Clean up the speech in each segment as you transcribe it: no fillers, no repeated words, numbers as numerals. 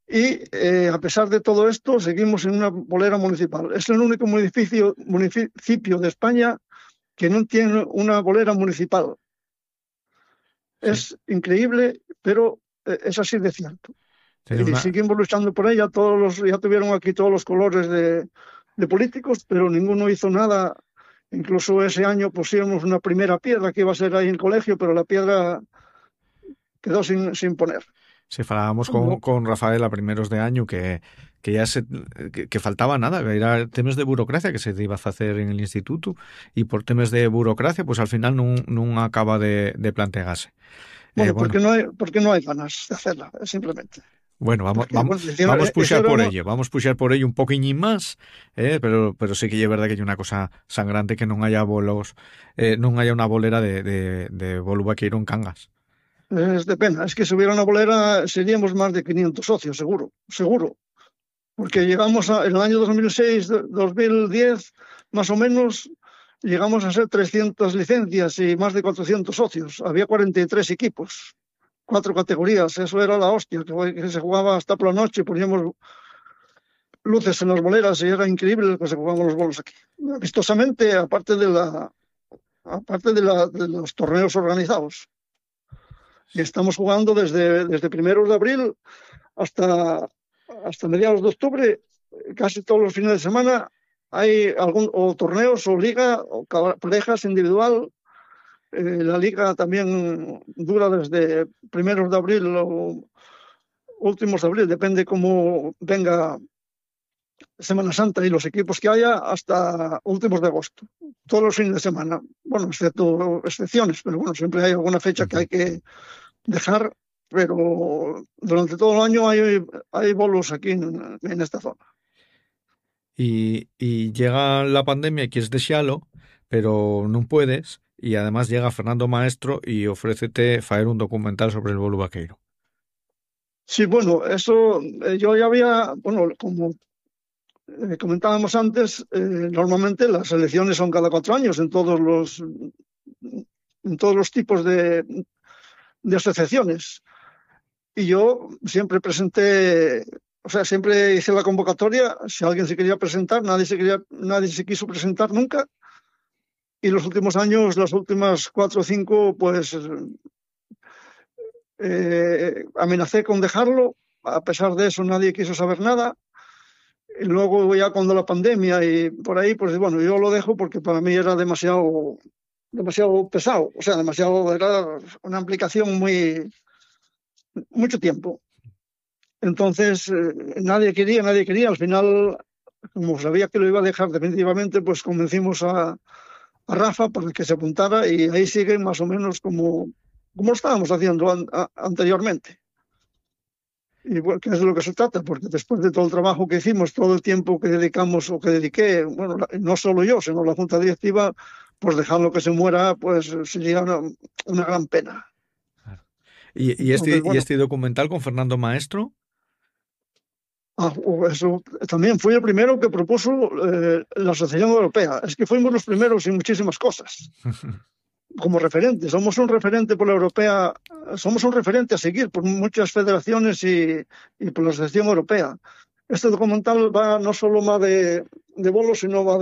Y a pesar de todo esto, seguimos en una bolera municipal. Es el único municipio de España que no tiene una bolera municipal. Sí, Es increíble, pero es así de cierto. tiene Y una... seguimos luchando por ella. Ya tuvieron aquí todos los colores de políticos, pero ninguno hizo nada. Incluso ese año pusimos una primera piedra que iba a ser ahí en el colegio, pero la piedra quedó sin poner. Si falábamos No, con Rafael a primeros de año que ya que faltaba nada, que era temas de burocracia que se iba a hacer en el instituto y por temas de burocracia pues al final no acaba de plantearse. bueno, Bueno, porque no hay ganas de hacerla, simplemente. bueno, Porque, bueno, vamos puxar por hicieron, ello, vamos puxar por ello un poquiñín más, pero sí que es verdad que hay una cosa sangrante que no haya bolos, no haya una bolera de bolo vaqueiro en Cangas. es de pena. Es que si hubiera una bolera seríamos más de 500 socios, seguro, seguro. Porque llegamos en el año 2006, 2010, más o menos, llegamos a ser 300 licencias y más de 400 socios. Había 43 equipos, 4 categorías. Eso era la hostia, que se jugaba hasta por la noche. Poníamos luces en las boleras y era increíble lo que se jugaban los bolos aquí. Vistosamente, aparte de los torneos organizados. Y estamos jugando desde primeros de abril hasta mediados de octubre, casi todos los fines de semana hay o torneos o liga o parejas individual. La liga también dura desde primeros de abril o últimos de abril, depende cómo venga Semana Santa y los equipos que haya, hasta últimos de agosto. Todos los fines de semana. Bueno, excepto excepciones, pero bueno, siempre hay alguna fecha que hay que dejar, pero durante todo el año hay bolos aquí en esta zona. Y llega la pandemia y quieres desearlo, pero no puedes, y además llega Fernando Maestro y ofrécete faer un documental sobre el bolo vaqueiro. Sí, bueno, eso yo ya había, bueno, como comentábamos antes, normalmente las elecciones son cada 4 años en todos los tipos de asociaciones. Y yo siempre presenté, o sea, siempre hice la convocatoria. Si alguien se quería presentar, nadie se quiso presentar nunca. Y los últimos años, las últimas 4 o 5, pues amenacé con dejarlo. A pesar de eso, nadie quiso saber nada. Y luego ya cuando la pandemia y por ahí, pues bueno, yo lo dejo porque para mí era demasiado pesado. O sea, era una implicación mucho tiempo. Entonces, nadie quería. Al final, como sabía que lo iba a dejar definitivamente, pues convencimos a Rafa para que se apuntara y ahí siguen más o menos como lo estábamos haciendo anteriormente. Y bueno, que es de lo que se trata, porque después de todo el trabajo que hicimos, todo el tiempo que dedicamos o que dediqué, bueno, no solo yo, sino la Junta Directiva, pues dejarlo que se muera, pues sería una gran pena. Entonces, Y bueno, este documental con Fernando Maestro, eso también fui el primero que propuso la Asociación Europea. Es que fuimos los primeros en muchísimas cosas. Como referente, somos un referente por la europea, somos un referente a seguir por muchas federaciones y por la Asociación Europea. Este documental va no solo más de bolos, sino va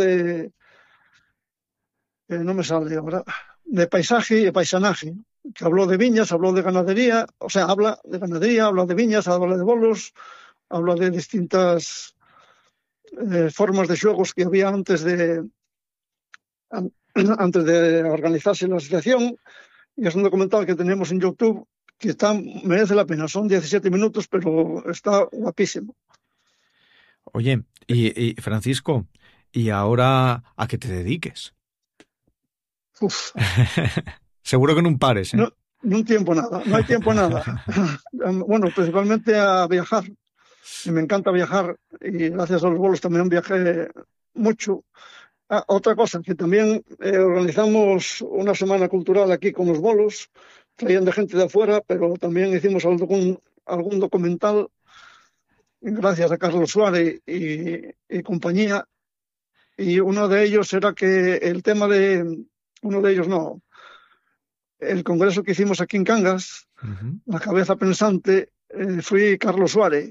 no me sale ahora, de paisaje y de paisanaje, que habló de viñas, habló de ganadería, o sea, habla de ganadería, habla de viñas, habla de bolos, habla de distintas formas de juegos que había antes de organizarse la asociación. Y es un documental que tenemos en YouTube que merece la pena. Son 17 minutos, pero está guapísimo. oye, y Francisco, ¿y ahora a qué te dediques? Uf, Seguro que no pares, ¿eh? no, no hay tiempo nada, no hay tiempo nada. Bueno, principalmente a viajar. Y me encanta viajar y gracias a los vuelos también viajé mucho. Otra cosa, que también organizamos una semana cultural aquí con los bolos, traían de gente de afuera, pero también hicimos algún documental gracias a Carlos Suárez y compañía. Y uno de ellos era que uno de ellos no, el congreso que hicimos aquí en Cangas, Uh -huh. la cabeza pensante, fui Carlos Suárez.